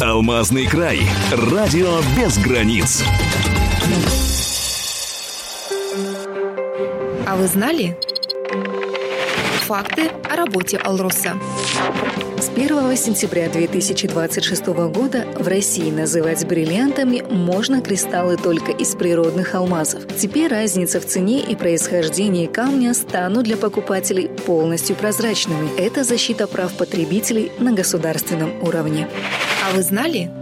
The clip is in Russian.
Алмазный край. Радио без границ. А вы знали? Факты о работе «Алроса». С 1 сентября 2026 года в России называть бриллиантами можно кристаллы только из природных алмазов. Теперь разница в цене и происхождении камня станут для покупателей полностью прозрачными. Это защита прав потребителей на государственном уровне. А вы знали?